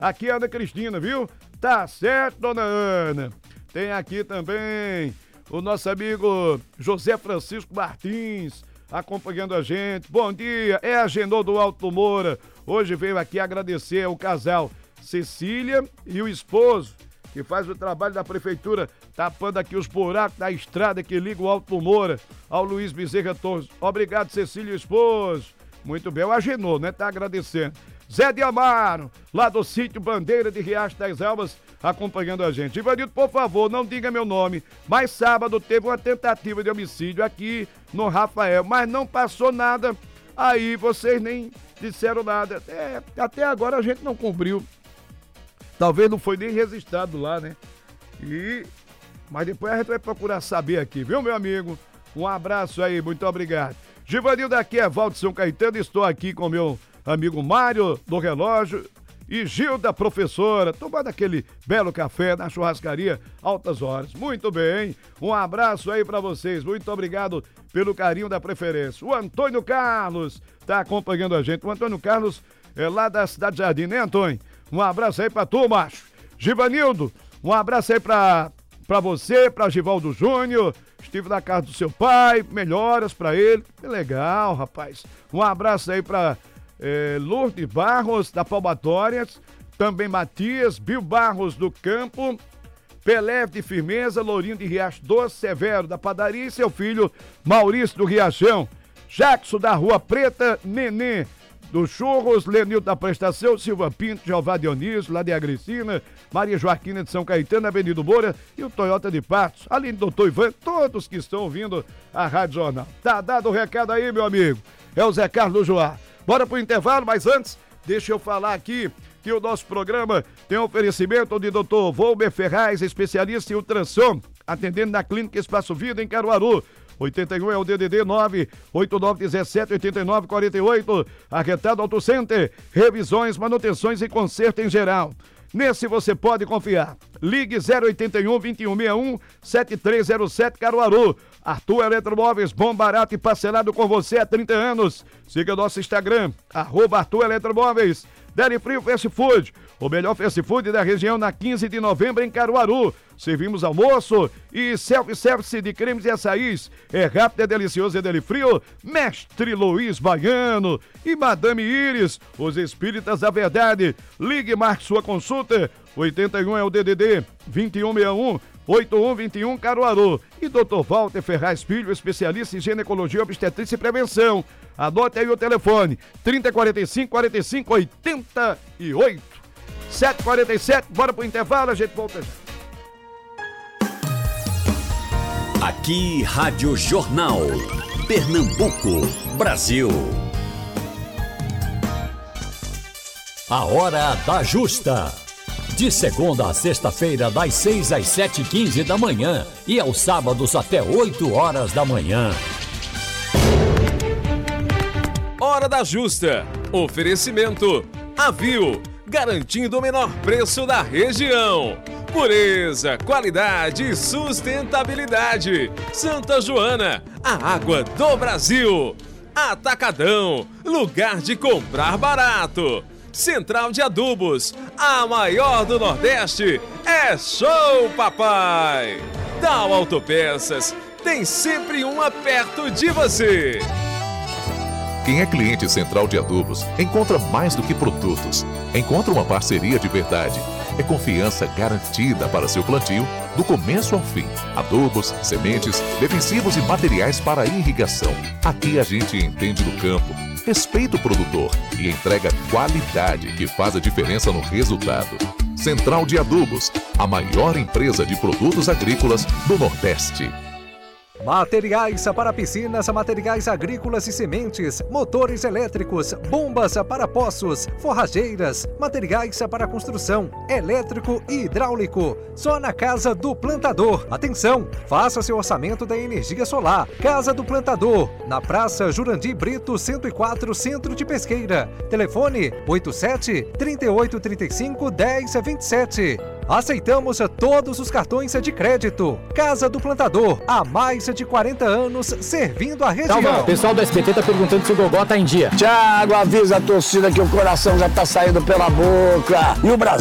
Aqui é a Ana Cristina, viu? Tá certo, dona Ana. Tem aqui também o nosso amigo José Francisco Martins, acompanhando a gente. Bom dia, é a Genô do Alto Moura. Hoje veio aqui agradecer ao casal Cecília e o esposo, que faz o trabalho da prefeitura, tapando aqui os buracos da estrada que liga o Alto Moura ao Luiz Bezerra Torres. Obrigado, Cecília e o esposo. Muito bem, o Agenô, né? Tá agradecendo. Zé de Amaro, lá do sítio Bandeira de Riacho das Almas, acompanhando a gente. Ivanildo, por favor, não diga meu nome, mas sábado teve uma tentativa de homicídio aqui no Rafael, mas não passou nada, aí vocês nem disseram nada. Até agora a gente não cumpriu. Talvez não foi nem registrado lá, né? Mas depois a gente vai procurar saber aqui, viu, meu amigo? Um abraço aí, muito obrigado. Givanildo, aqui é Valdo São Caetano, estou aqui com meu amigo Mário do Relógio e Gilda, professora, tomando aquele belo café na churrascaria Altas Horas. Muito bem, um abraço aí pra vocês, muito obrigado pelo carinho da preferência. O Antônio Carlos tá acompanhando a gente, o Antônio Carlos é lá da Cidade Jardim, né, Antônio? Um abraço aí pra tu, macho. Givanildo, um abraço aí pra você, pra Givaldo Júnior. Estive na casa do seu pai, melhoras pra ele. Que legal, rapaz. Um abraço aí pra Lourdes Barros, da Palmatórias, também Matias, Bill Barros do Campo, Pelé de Firmeza, Lourinho de Riacho Doce, Severo da Padaria e seu filho Maurício do Riachão, Jackson da Rua Preta, Nenê do Churros, Lenildo da Prestação, Silva Pinto, Jeová Dionísio, lá de Agricina, Maria Joaquina de São Caetano, Avenida Moura e o Toyota de Patos, além do doutor Ivan, todos que estão ouvindo a Rádio Jornal. Tá dado o recado aí, meu amigo. É o Zé Carlos Joá. Bora pro intervalo, mas antes, deixa eu falar aqui que o nosso programa tem um oferecimento de Dr. Volmer Ferraz, especialista em ultrassom, atendendo na Clínica Espaço Vida em Caruaru. 81 é o DDD 989178948. Arretado Auto Center, revisões, manutenções e conserto em geral. Nesse você pode confiar. Ligue 081 2161 7307 Caruaru. Arthur Eletromóveis, bom, barato e parcelado com você há 30 anos. Siga nosso Instagram, @Arthur Eletromóveis. Deli Frio Fast Food, o melhor fast food da região, na 15 de novembro em Caruaru. Servimos almoço e self-service de cremes e açaís. É rápido, é delicioso, é Deli Frio. Mestre Luiz Baiano e Madame Iris, os espíritas da verdade. Ligue e marque sua consulta. 81 é o DDD 2161 8121 Caruaru. E Dr. Walter Ferraz Filho, especialista em ginecologia, obstetrícia e prevenção. Anote aí o telefone, 3045-4588. 7h47, bora pro intervalo, a gente volta já. Aqui, Rádio Jornal, Pernambuco, Brasil. A Hora da Justa. De segunda a sexta-feira, das 6 às 7h15 da manhã e aos sábados até 8 horas da manhã. Hora da Justa. Oferecimento Avil, garantindo o menor preço da região. Pureza, qualidade e sustentabilidade. Santa Joana, a água do Brasil. Atacadão, lugar de comprar barato. Central de Adubos, a maior do Nordeste. É show, papai! Dal Autopeças, tem sempre uma perto de você. Quem é cliente Central de Adubos encontra mais do que produtos. Encontra uma parceria de verdade. É confiança garantida para seu plantio, do começo ao fim. Adubos, sementes, defensivos e materiais para irrigação. Aqui a gente entende do campo, respeita o produtor e entrega qualidade que faz a diferença no resultado. Central de Adubos, a maior empresa de produtos agrícolas do Nordeste. Materiais para piscinas, materiais agrícolas e sementes, motores elétricos, bombas para poços, forrageiras, materiais para construção, elétrico e hidráulico. Só na Casa do Plantador. Atenção, faça seu orçamento da energia solar. Casa do Plantador, na Praça Jurandir Brito 104, Centro de Pesqueira. Telefone 87 3835 1027. Aceitamos todos os cartões de crédito. Casa do Plantador, há mais de 40 anos servindo a região. Calma, o pessoal do SBT tá perguntando se o Gogó tá em dia. Thiago, avisa a torcida que o coração já tá saindo pela boca. E o Brasil